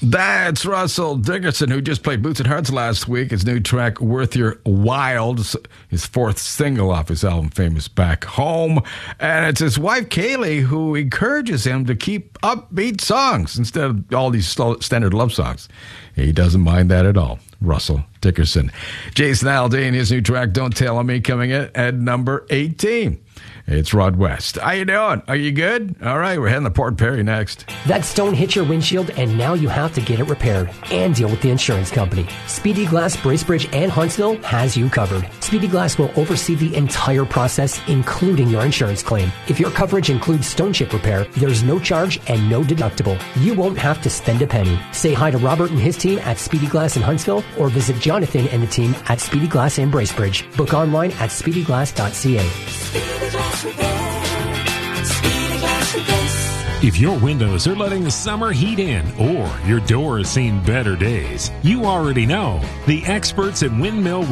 That's Russell Dickerson, who just played Boots and Hearts last week. His new track, Worth Your While, his fourth single off his album, Famous Back Home. And it's his wife, Kaylee, who encourages him to keep upbeat songs instead of all these standard love songs. He doesn't mind that at all. Russell Dickerson. Jason Aldean, his new track, Don't Tell On Me, coming in at number 18. It's Rod West. How you doing? Are you good? All right, we're heading to Port Perry next. That stone hit your windshield, and now you have to get it repaired and deal with the insurance company. Speedy Glass, Bracebridge, and Huntsville has you covered. Speedy Glass will oversee the entire process, including your insurance claim. If your coverage includes stone chip repair, there's no charge and no deductible. You won't have to spend a penny. Say hi to Robert and his team at Speedy Glass in Huntsville, or visit Jonathan and the team at Speedy Glass in Bracebridge. Book online at speedyglass.ca. If your windows are letting the summer heat in, or your door has seen better days, you already know. The experts at Windmill